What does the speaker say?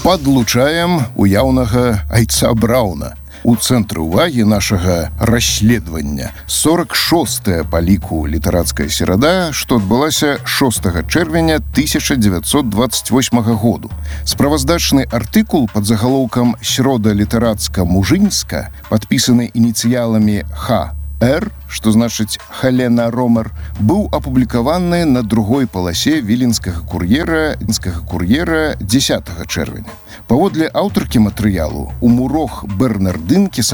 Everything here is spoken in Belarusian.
Падлучаем уяўнага айца Брауна. У цэнтры ўвагі нашага расследавання 46-я па ліку літарацкая серада, што адбылася 6 чэрвеня 1928 году. Справаздачны артыкул пад загалоўкам «Срода літарацка-мужыньска», падпісаны ініцыяламі Х.Р., што значыць Халена Ромар, быў апублікаваны на другой паласе віленскага кур'ера 10 чэрвеня. Паводле аўтаркі матэрыялу, у мурох бернардынкі